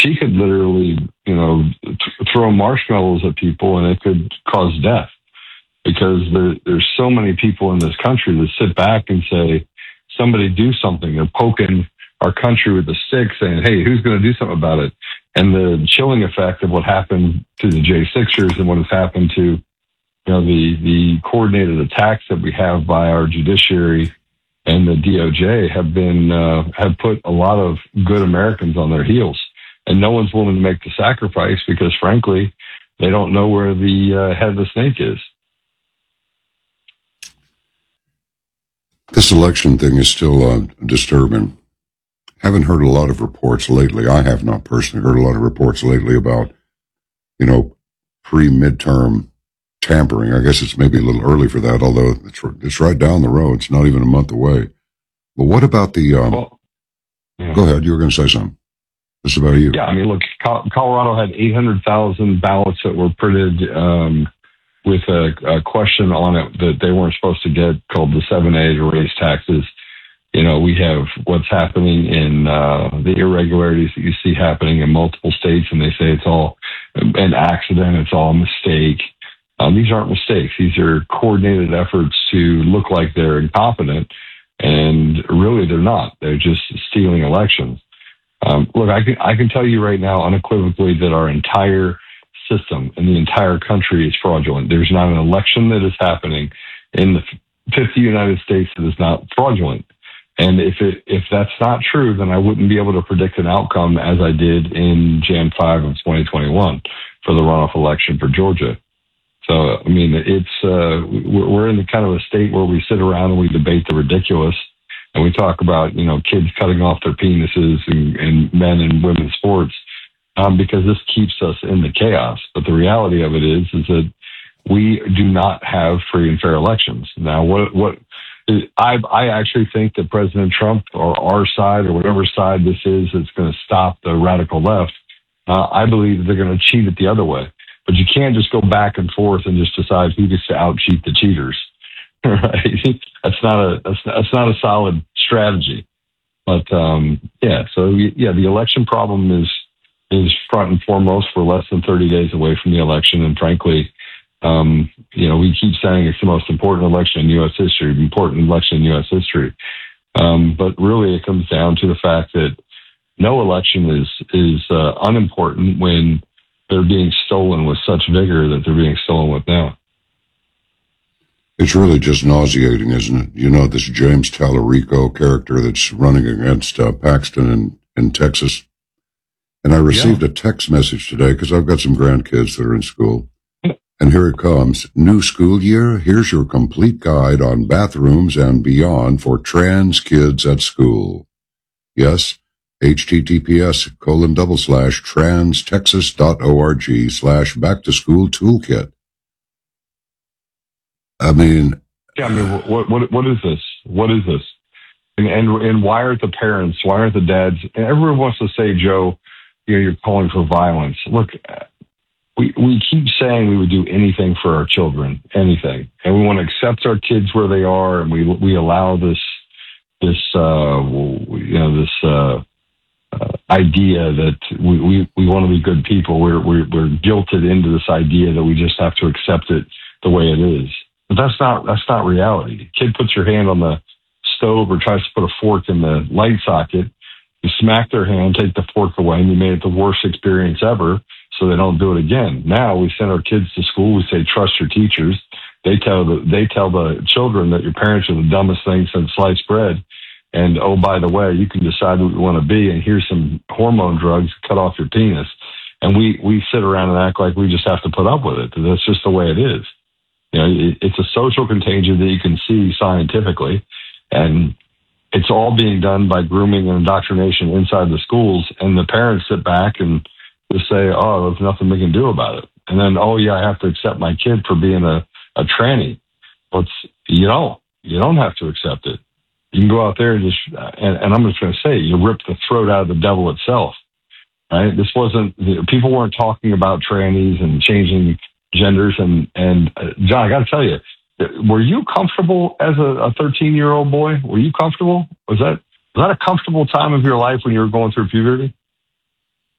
she could literally, throw marshmallows at people and it could cause death because there's so many people in this country that sit back and say, somebody do something. They're poking our country with a stick saying, hey, who's going to do something about it? And the chilling effect of what happened to the J6ers and what has happened to, the coordinated attacks that we have by our judiciary and the DOJ have put a lot of good Americans on their heels. And no one's willing to make the sacrifice because, frankly, they don't know where the head of the snake is. This election thing is still disturbing. Haven't heard a lot of reports lately. I have not personally heard a lot of reports lately about, pre-midterm tampering. I guess it's maybe a little early for that, although it's right down the road. It's not even a month away. But what about the... Go ahead. You were going to say something. This is about you. Yeah, look, Colorado had 800,000 ballots that were printed with a question on it that they weren't supposed to get called the 7A to raise taxes. We have what's happening in the irregularities that you see happening in multiple states, and they say it's all an accident, it's all a mistake. These aren't mistakes. These are coordinated efforts to look like they're incompetent, and really they're not. They're just stealing elections. Look, I can tell you right now unequivocally that our entire system and the entire country is fraudulent. There's not an election that is happening in the 50 United States that is not fraudulent. And if that's not true, then I wouldn't be able to predict an outcome as I did in Jan 5 of 2021 for the runoff election for Georgia. So, we're in the kind of a state where we sit around and we debate the ridiculous. And we talk about, kids cutting off their penises in men and women's sports because this keeps us in the chaos. But the reality of it is that we do not have free and fair elections. Now, I actually think that President Trump or our side or whatever side this is that's going to stop the radical left, I believe that they're going to cheat it the other way. But you can't just go back and forth and just decide who gets to out-cheat the cheaters. Right? That's not a solid strategy. But the election problem is front and foremost. We're less than 30 days away from the election, and frankly, we keep saying it's the most important election in U.S. history, but really it comes down to the fact that no election is unimportant when they're being stolen with such vigor that they're being stolen with now. It's really just nauseating, isn't it? This James Tallarico character that's running against Paxton in Texas. And I received a text message today because I've got some grandkids that are in school. And here it comes. New school year, here's your complete guide on bathrooms and beyond for trans kids at school. Yes, https://transtexas.org/back-to-school toolkit. What is this? What is this? And why aren't the parents, why aren't the dads? And everyone wants to say, Joe, you're calling for violence. Look, we keep saying we would do anything for our children, anything, and we want to accept our kids where they are, and we allow this idea that we want to be good people. We're guilted into this idea that we just have to accept it the way it is. But that's not reality. Kid puts your hand on the stove or tries to put a fork in the light socket. You smack their hand, take the fork away, and you made it the worst experience ever, so they don't do it again. Now we send our kids to school. We say, trust your teachers. They tell the children that your parents are the dumbest thing since sliced bread. And, oh, by the way, you can decide what you want to be, and here's some hormone drugs, cut off your penis. And we sit around and act like we just have to put up with it. That's just the way it is. It's a social contagion that you can see scientifically, and it's all being done by grooming and indoctrination inside the schools, and the parents sit back and just say, oh, there's nothing we can do about it. And then, oh, yeah, I have to accept my kid for being a tranny. But you don't have to accept it. You can go out there and just, and I'm just going to say, you rip the throat out of the devil itself. Right? This wasn't, people weren't talking about trannies and changing genders. And John, I got to tell you, were you comfortable as a 13-year-old boy? Were you comfortable? Was that a comfortable time of your life when you were going through puberty?